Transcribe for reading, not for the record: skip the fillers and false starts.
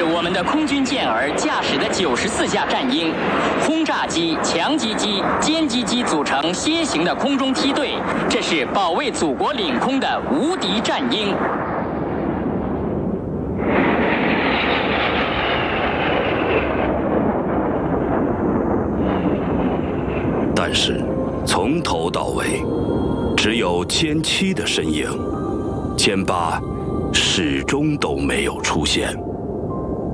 我们的空军健儿驾驶的94架战鹰，轰炸机、强击机、歼击机组成楔形的空中梯队，这是保卫祖国领空的无敌战鹰。 但是，从头到尾，只有歼7的身影，歼8始终都没有出现。